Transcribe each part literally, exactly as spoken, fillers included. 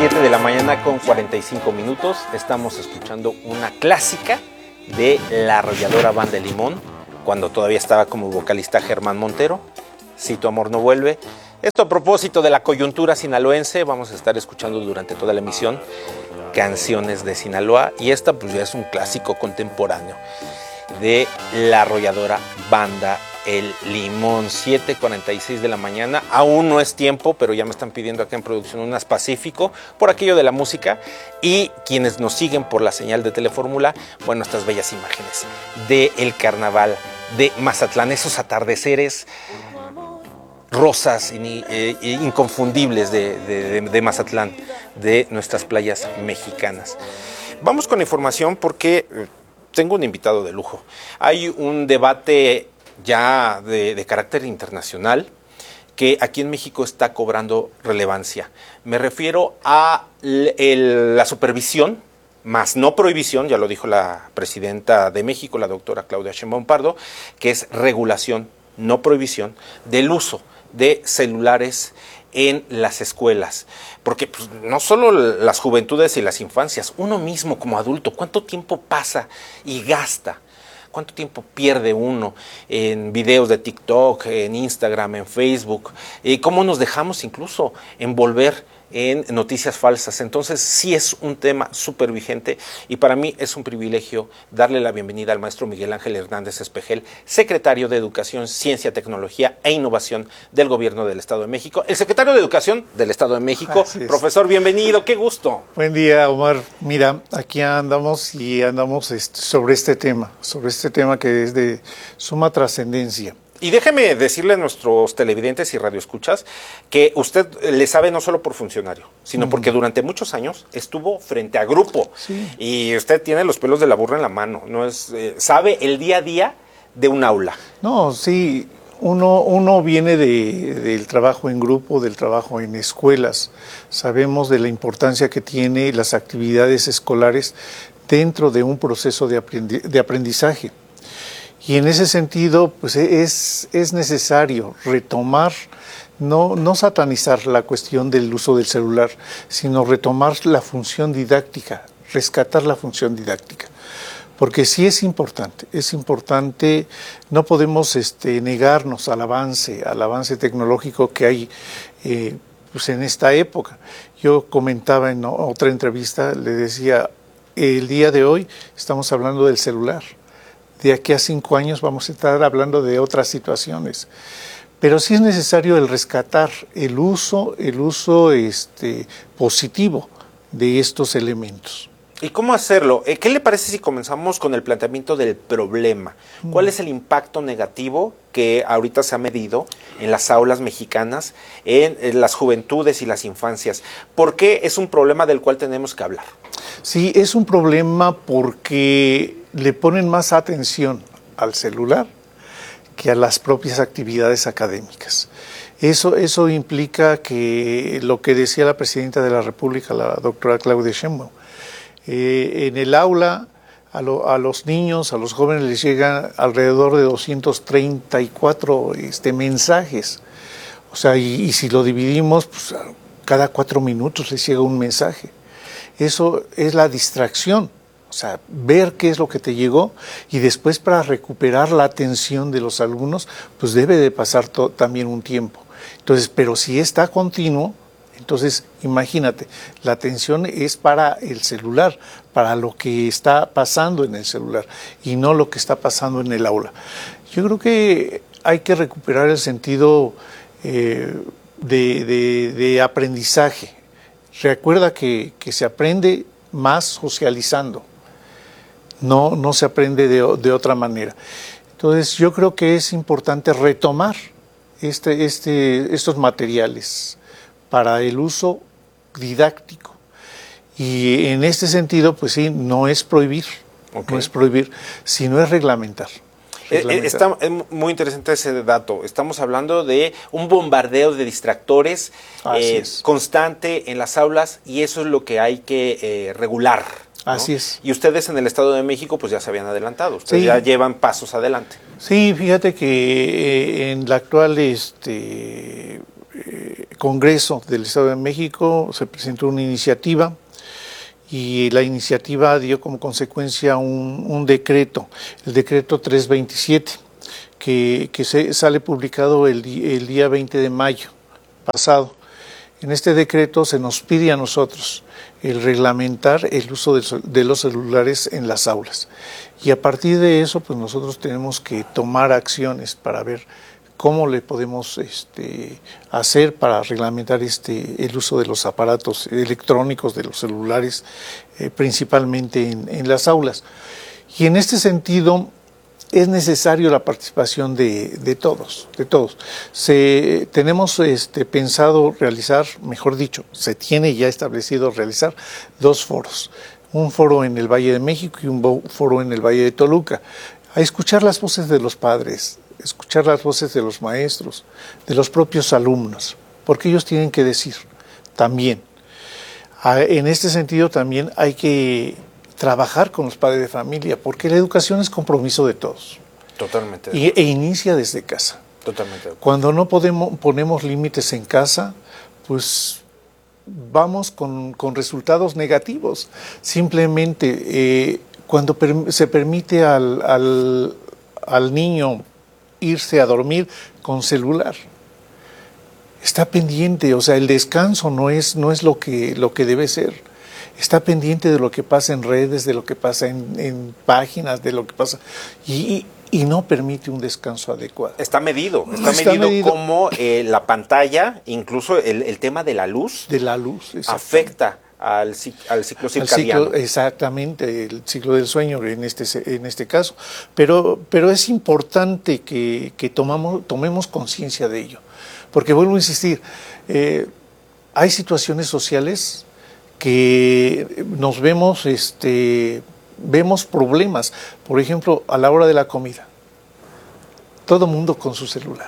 siete de la mañana con cuarenta y cinco minutos. Estamos escuchando una clásica de la arrolladora Banda El Limón, cuando todavía estaba como vocalista Germán Montero, Si tu amor no vuelve. Esto a propósito de la coyuntura sinaloense. Vamos a estar escuchando durante toda la emisión canciones de Sinaloa, y esta pues ya es un clásico contemporáneo de la arrolladora Banda El Limón. Siete cuarenta y seis de la mañana, aún no es tiempo, pero ya me están pidiendo acá en producción unas Pacífico por aquello de la música, y quienes nos siguen por la señal de Telefórmula, bueno, estas bellas imágenes del carnaval de Mazatlán, esos atardeceres rosas in, eh, inconfundibles de, de, de Mazatlán, de nuestras playas mexicanas. Vamos con la información porque tengo un invitado de lujo. Hay un debate ya de, de carácter internacional que aquí en México está cobrando relevancia. Me refiero a el, la supervisión, más no prohibición, ya lo dijo la presidenta de México, la doctora Claudia Sheinbaum Pardo, que es regulación, no prohibición, del uso de celulares en las escuelas, porque pues, no solo las juventudes y las infancias, uno mismo como adulto, ¿cuánto tiempo pasa y gasta? ¿Cuánto tiempo pierde uno en videos de TikTok, en Instagram, en Facebook? ¿Y cómo nos dejamos incluso envolver en noticias falsas? Entonces sí es un tema súper vigente, y para mí es un privilegio darle la bienvenida al maestro Miguel Ángel Hernández Espejel, secretario de Educación, Ciencia, Tecnología e Innovación del Gobierno del Estado de México. El secretario de Educación del Estado de México. Profesor, bienvenido, qué gusto. Buen día, Omar. Mira, aquí andamos y andamos sobre este tema, sobre este tema que es de suma trascendencia. Y déjeme decirle a nuestros televidentes y radioescuchas que usted le sabe no solo por funcionario, sino porque durante muchos años estuvo frente a grupo. Sí. Y usted tiene los pelos de la burra en la mano, no es eh, sabe el día a día de un aula. No, sí, uno, uno viene de, del trabajo en grupo, del trabajo en escuelas. Sabemos de la importancia que tiene las actividades escolares dentro de un proceso de, aprendi- de aprendizaje. Y en ese sentido, pues es, es necesario retomar, no, no satanizar la cuestión del uso del celular, sino retomar la función didáctica, rescatar la función didáctica. Porque sí es importante, es importante, no podemos este, negarnos al avance, al avance tecnológico que hay eh, pues en esta época. Yo comentaba en otra entrevista, le decía, el día de hoy estamos hablando del celular. De aquí a cinco años vamos a estar hablando de otras situaciones. Pero sí es necesario el rescatar el uso, el uso este, positivo de estos elementos. ¿Y cómo hacerlo? ¿Qué le parece si comenzamos con el planteamiento del problema? ¿Cuál es el impacto negativo que ahorita se ha medido en las aulas mexicanas, en, en las juventudes y las infancias? ¿Por qué es un problema del cual tenemos que hablar? Sí, es un problema porque le ponen más atención al celular que a las propias actividades académicas. Eso, eso implica que lo que decía la presidenta de la República, la doctora Claudia Sheinbaum, eh, en el aula a, lo, a los niños, a los jóvenes les llegan alrededor de doscientos treinta y cuatro este, mensajes. O sea, y, y si lo dividimos, pues, cada cuatro minutos les llega un mensaje. Eso es la distracción. O sea, ver qué es lo que te llegó, y después para recuperar la atención de los alumnos, pues debe de pasar to- también un tiempo. Entonces, pero si está continuo, entonces imagínate, la atención es para el celular, para lo que está pasando en el celular y no lo que está pasando en el aula. Yo creo que hay que recuperar el sentido eh, de, de, de aprendizaje. Recuerda que, que se aprende más socializando. No, no se aprende de, de otra manera. Entonces yo creo que es importante retomar este, este, estos materiales para el uso didáctico. Y en este sentido, pues sí, no es prohibir, okay. no es prohibir, sino es reglamentar. Eh, está es muy interesante ese dato. Estamos hablando de un bombardeo de distractores eh, constante en las aulas, y eso es lo que hay que eh, regular, ¿no? Así es. Y ustedes en el Estado de México pues ya se habían adelantado, ustedes sí. ya llevan pasos adelante. Sí, fíjate que eh, en la actual este, eh, Congreso del Estado de México se presentó una iniciativa y la iniciativa dio como consecuencia un, un decreto, el decreto trescientos veintisiete, que, que se, sale publicado el, el día veinte de mayo pasado. En este decreto se nos pide a nosotros el reglamentar el uso de, de los celulares en las aulas. Y a partir de eso, pues nosotros tenemos que tomar acciones para ver cómo le podemos este, hacer para reglamentar este, el uso de los aparatos electrónicos, de los celulares, eh, principalmente en, en las aulas. Y en este sentido es necesario la participación de, de todos, de todos. Se, tenemos este, pensado realizar, mejor dicho, se tiene ya establecido realizar dos foros. Un foro en el Valle de México y un foro en el Valle de Toluca. A escuchar las voces de los padres, escuchar las voces de los maestros, de los propios alumnos, porque ellos tienen que decir también. En este sentido también hay que trabajar con los padres de familia, porque la educación es compromiso de todos. Totalmente. Y, e inicia desde casa. Totalmente. Cuando no podemos, ponemos límites en casa, pues vamos con, con resultados negativos. Simplemente eh, cuando per, se permite al, al, al niño irse a dormir con celular, está pendiente, o sea, el descanso no es, no es lo que, lo que debe ser. Está pendiente de lo que pasa en redes, de lo que pasa en, en páginas, de lo que pasa, y, y no permite un descanso adecuado. Está medido, está, está medido, medido como eh, la pantalla, incluso el, el tema de la luz, de la luz afecta al, al ciclo circadiano. Al ciclo, exactamente, el ciclo del sueño en este, en este caso. Pero, pero es importante que, que tomamos, tomemos conciencia de ello, porque vuelvo a insistir, eh, hay situaciones sociales que nos vemos, este, vemos problemas, por ejemplo, a la hora de la comida, todo mundo con su celular.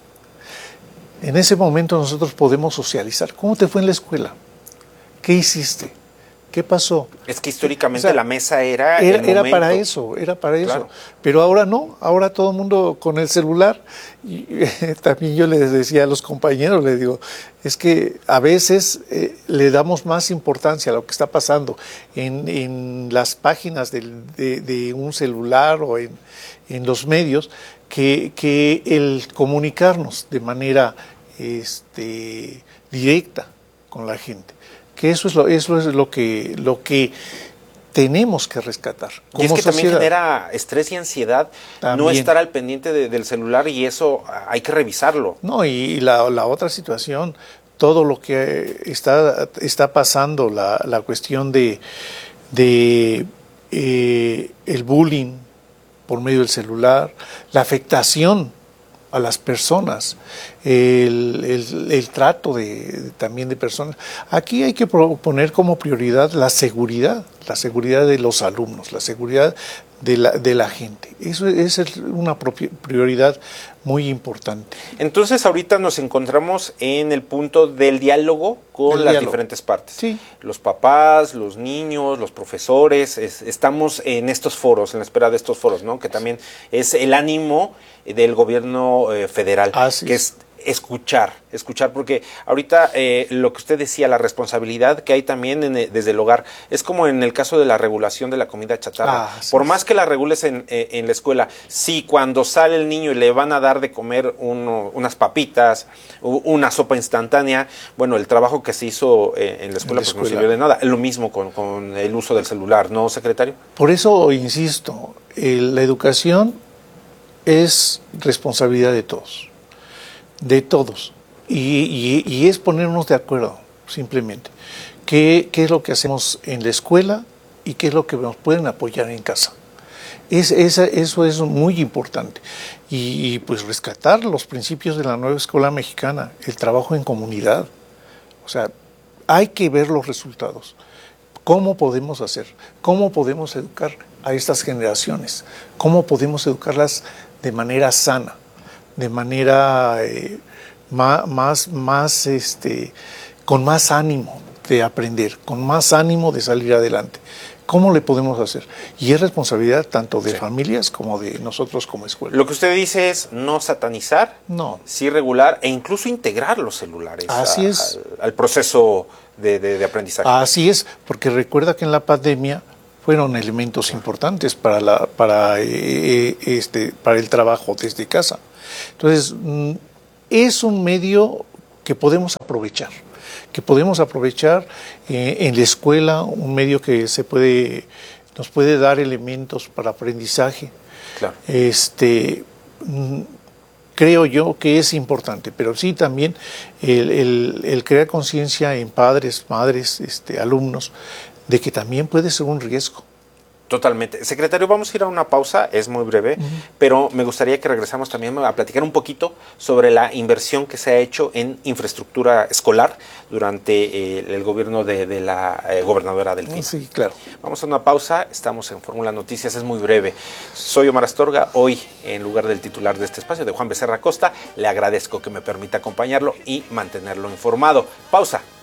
En ese momento nosotros podemos socializar. ¿Cómo te fue en la escuela? ¿Qué hiciste? ¿Qué pasó? Es que históricamente o sea, la mesa era Era, el era momento. para eso, era para eso. Claro. Pero ahora no, ahora todo el mundo con el celular. Y eh, también yo les decía a los compañeros, les digo, es que a veces eh, le damos más importancia a lo que está pasando en, en las páginas del, de, de un celular o en, en los medios que, que el comunicarnos de manera este, directa con la gente. Que eso es lo, eso es lo que, lo que tenemos que rescatar. Como y es que sociedad. También genera estrés y ansiedad también. No estar al pendiente de, del celular, y eso hay que revisarlo. No, y la, la otra situación, todo lo que está, está pasando, la, la cuestión de, de eh, el bullying por medio del celular, la afectación a las personas, el, el, el trato de, también de personas. Aquí hay que poner como prioridad la seguridad, la seguridad de los alumnos, la seguridad de la, de la gente. Eso es una prioridad muy importante. Entonces ahorita nos encontramos en el punto del diálogo con el las diálogo. diferentes partes. Sí. Los papás, los niños, los profesores, es, estamos en estos foros, en la espera de estos foros, ¿no? Que también es el ánimo del gobierno eh, federal, Así que es. es escuchar, escuchar, porque ahorita eh, lo que usted decía, la responsabilidad que hay también en, desde el hogar, es como en el caso de la regulación de la comida chatarra. Ah, sí, Por sí. más que la regules en, eh, en la escuela, si cuando sale el niño y le van a dar de comer uno, unas papitas, una sopa instantánea, bueno, el trabajo que se hizo eh, en la escuela, en la pues escuela. no sirvió de nada. Lo mismo con, con el uso del celular, ¿no, secretario? Por eso, insisto, eh, la educación es responsabilidad de todos, de todos. Y, y, y es ponernos de acuerdo, simplemente. ¿Qué, ¿Qué es lo que hacemos en la escuela y qué es lo que nos pueden apoyar en casa? Es, es, eso es muy importante. Y, y pues rescatar los principios de la nueva escuela mexicana, el trabajo en comunidad. O sea, hay que ver los resultados. ¿Cómo podemos hacer? ¿Cómo podemos educar a estas generaciones? ¿Cómo podemos educarlas de manera sana? De manera... Eh, Más, más, más este, con más ánimo, de aprender, con más ánimo de salir adelante. ¿Cómo le podemos hacer? Y es responsabilidad tanto de sí. familias como de nosotros como escuela. Lo que usted dice es no satanizar, no. sí regular e incluso integrar los celulares Así a, es. al, al proceso de, de, de aprendizaje. Así es, porque recuerda que en la pandemia fueron elementos importantes para, la, para, eh, este, para el trabajo desde casa. Entonces, es un medio que podemos aprovechar, que podemos aprovechar eh, en la escuela, un medio que se puede, nos puede dar elementos para aprendizaje. Claro. Este, creo yo que es importante, pero sí también el, el, el crear conciencia en padres, madres, este, alumnos, de que también puede ser un riesgo. Totalmente. Secretario, vamos a ir a una pausa, es muy breve, uh-huh. pero me gustaría que regresamos también a platicar un poquito sobre la inversión que se ha hecho en infraestructura escolar durante eh, el gobierno de, de la eh, gobernadora Delfina. Sí, claro. Vamos a una pausa, estamos en Fórmula Noticias, es muy breve. Soy Omar Astorga, hoy en lugar del titular de este espacio, de Juan Becerra Costa, le agradezco que me permita acompañarlo y mantenerlo informado. Pausa.